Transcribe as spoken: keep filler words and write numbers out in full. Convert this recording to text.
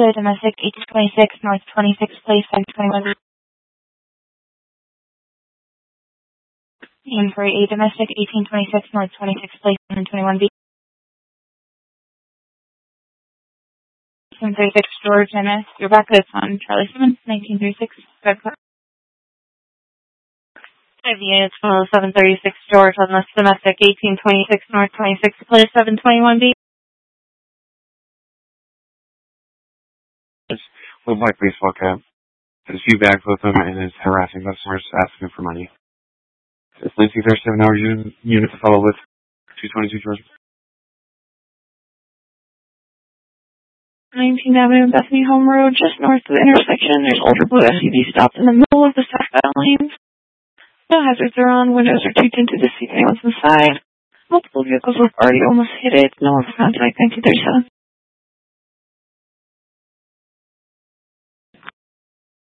clear domestic eighteen twenty-six North twenty-sixth Place, seven twenty-one. Inquiry A domestic eighteen twenty-six North twenty-sixth Place, seven twenty-one B. seven thirty-six George M S. You're back with on Charlie seven, nineteen thirty-six. Red Clark. five units from seven thirty-six George on this domestic eighteen twenty-six North twenty-sixth Place, seven twenty-one B. With Black Baseball Cap. There's a few bags with him and is harassing customers asking for money. It's Lindsay there, seven hour unit, unit to follow with two twenty-two Georgia. nineteenth Avenue, Bethany Home Road, just north of the intersection. There's older blue S U V stopped in the middle of the southbound lanes. No hazards are on. Windows are too tinted to see if anyone's inside. Multiple vehicles were already almost hit it. No one was found like nineteen thirty-seven.